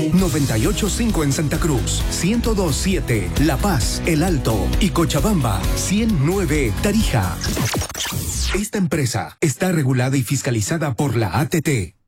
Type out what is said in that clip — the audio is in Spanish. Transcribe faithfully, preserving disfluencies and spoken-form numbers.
noventa y ocho punto cinco en Santa Cruz, ciento dos punto siete La Paz, El Alto y Cochabamba, ciento nueve Tarija. Esta empresa está regulada y fiscalizada por la A T T.